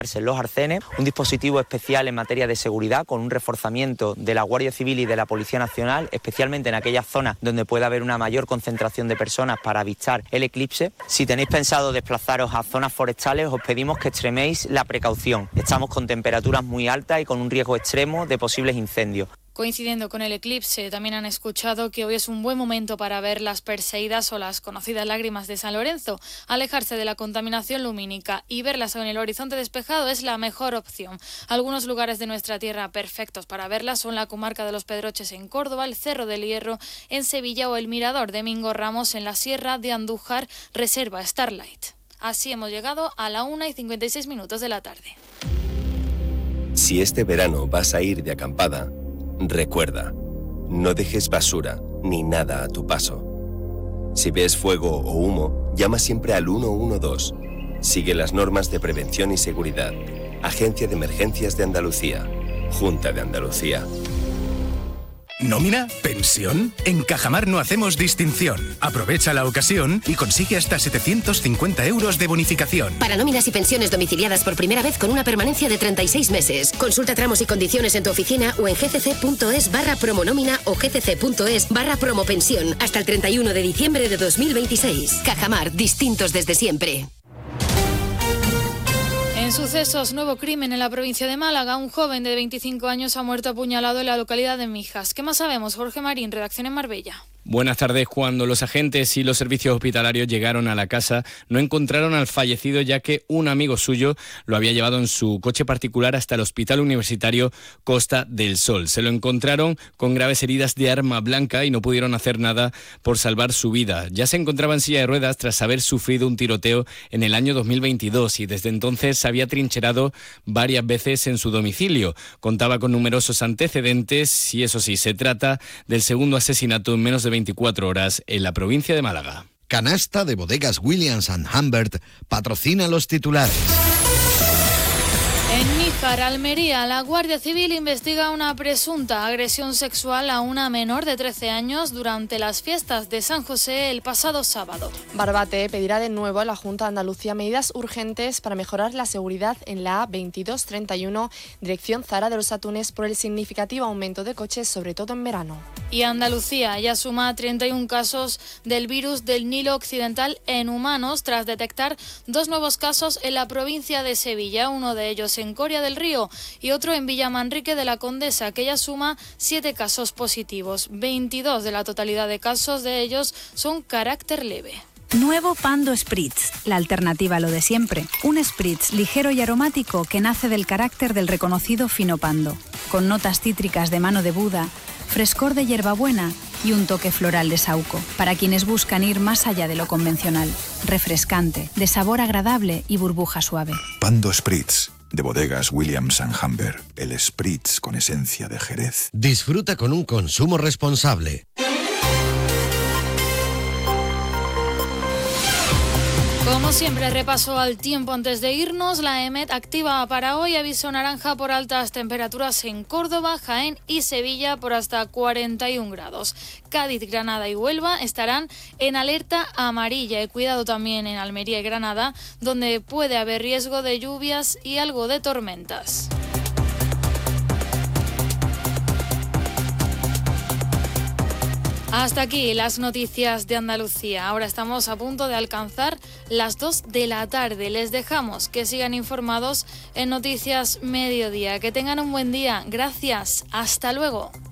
En los arcenes, un dispositivo especial en materia de seguridad con un reforzamiento de la Guardia Civil y de la Policía Nacional, especialmente en aquellas zonas donde pueda haber una mayor concentración de personas para avistar el eclipse. Si tenéis pensado desplazaros a zonas forestales, os pedimos que extreméis la precaución. Estamos con temperaturas muy altas y con un riesgo extremo de posibles incendios. Coincidiendo con el eclipse, también han escuchado que hoy es un buen momento para ver las Perseidas o las conocidas lágrimas de San Lorenzo. Alejarse de la contaminación lumínica y verlas en el horizonte despejado es la mejor opción. Algunos lugares de nuestra tierra perfectos para verlas son la comarca de los Pedroches en Córdoba, el Cerro del Hierro en Sevilla o el Mirador de Mingo Ramos en la Sierra de Andújar, Reserva Starlight. Así hemos llegado a la 1:56 de la tarde. Si este verano vas a ir de acampada, recuerda, no dejes basura ni nada a tu paso. Si ves fuego o humo, llama siempre al 112. Sigue las normas de prevención y seguridad. Agencia de Emergencias de Andalucía. Junta de Andalucía. ¿Nómina? ¿Pensión? En Cajamar no hacemos distinción. Aprovecha la ocasión y consigue hasta 750 euros de bonificación. Para nóminas y pensiones domiciliadas por primera vez con una permanencia de 36 meses. Consulta tramos y condiciones en tu oficina o en gcc.es/promonómina o gcc.es/promopensión hasta el 31 de diciembre de 2026. Cajamar, distintos desde siempre. En sucesos, nuevo crimen en la provincia de Málaga. Un joven de 25 años ha muerto apuñalado en la localidad de Mijas. ¿Qué más sabemos? Jorge Marín, redacción en Marbella. Buenas tardes. Cuando los agentes y los servicios hospitalarios llegaron a la casa, no encontraron al fallecido, ya que un amigo suyo lo había llevado en su coche particular hasta el Hospital Universitario Costa del Sol. Se lo encontraron con graves heridas de arma blanca y no pudieron hacer nada por salvar su vida. Ya se encontraba en silla de ruedas tras haber sufrido un tiroteo en el año 2022 y desde entonces se había trincherado varias veces en su domicilio. Contaba con numerosos antecedentes y eso sí, se trata del segundo asesinato en menos de 24 horas en la provincia de Málaga. Canasta de Bodegas Williams & Humbert patrocina los titulares. En Níjar, Almería, la Guardia Civil investiga una presunta agresión sexual a una menor de 13 años durante las fiestas de San José el pasado sábado. Barbate pedirá de nuevo a la Junta de Andalucía medidas urgentes para mejorar la seguridad en la A2231, dirección Zara de los Atunes, por el significativo aumento de coches, sobre todo en verano. Y Andalucía ya suma 31 casos del virus del Nilo Occidental en humanos, tras detectar 2 nuevos casos en la provincia de Sevilla, uno de ellos en Coria del Río y otro en Villamanrique de la Condesa, que ya suma 7 casos positivos. 22 de la totalidad de casos de ellos son carácter leve. Nuevo Pando Spritz, la alternativa a lo de siempre. Un spritz ligero y aromático que nace del carácter del reconocido fino Pando, con notas cítricas de mano de Buda, frescor de hierbabuena y un toque floral de saúco, para quienes buscan ir más allá de lo convencional. Refrescante, de sabor agradable y burbuja suave. Pando Spritz, de Bodegas Williams & Humbert, el spritz con esencia de Jerez. Disfruta con un consumo responsable. Como siempre, repaso al tiempo antes de irnos. La EMET activa para hoy aviso naranja por altas temperaturas en Córdoba, Jaén y Sevilla por hasta 41 grados. Cádiz, Granada y Huelva estarán en alerta amarilla. Y cuidado también en Almería y Granada, donde puede haber riesgo de lluvias y algo de tormentas. Hasta aquí las noticias de Andalucía. Ahora estamos a punto de alcanzar las 2 de la tarde. Les dejamos que sigan informados en Noticias Mediodía. Que tengan un buen día. Gracias. Hasta luego.